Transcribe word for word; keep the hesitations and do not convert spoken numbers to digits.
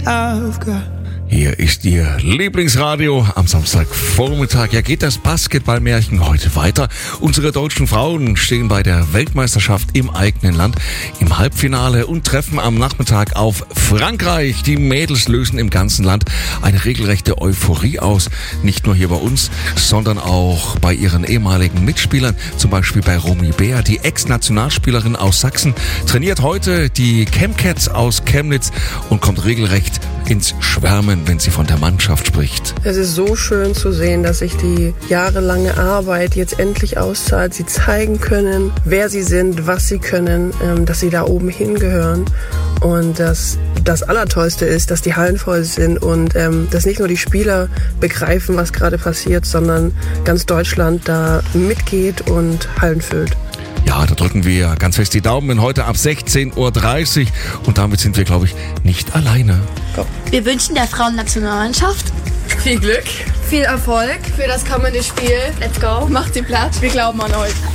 Hier ist Ihr Lieblingsradio am Samstagvormittag. Ja, geht das Basketballmärchen heute weiter. Unsere deutschen Frauen stehen bei der Weltmeisterschaft im eigenen Land im Halbfinale und treffen am Nachmittag auf Frankreich. Die Mädels lösen im ganzen Land eine regelrechte Euphorie aus. Nicht nur hier bei uns, sondern auch bei ihren ehemaligen Mitspielern. Zum Beispiel bei Romy Bär, die Ex-Nationalspielerin aus Sachsen, trainiert heute die Chemcats aus Chemnitz und kommt regelrecht ins Schwärmen, wenn sie von der Mannschaft spricht. Es ist so schön zu sehen, dass sich die jahrelange Arbeit jetzt endlich auszahlt. Sie zeigen können, wer sie sind, was sie können, dass sie da oben hingehören. Und dass das Allertollste ist, dass die Hallen voll sind und ähm, dass nicht nur die Spieler begreifen, was gerade passiert, sondern ganz Deutschland da mitgeht und Hallen füllt. Ja, da drücken wir ganz fest die Daumen heute ab sechzehn Uhr dreißig und damit sind wir, glaube ich, nicht alleine. Wir wünschen der Frauennationalmannschaft viel Glück, viel Erfolg für das kommende Spiel. Let's go. Macht sie platt. Wir glauben an euch.